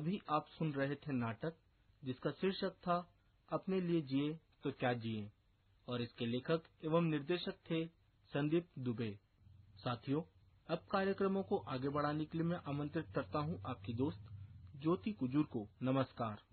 अभी आप सुन रहे थे नाटक जिसका शीर्षक था अपने लिए जिए तो क्या जिए और इसके लेखक एवं निर्देशक थे संदीप दुबे। साथियों, अब कार्यक्रमों को आगे बढ़ाने के लिए मैं आमंत्रित करता हूं आपकी दोस्त ज्योति कुजूर को। नमस्कार।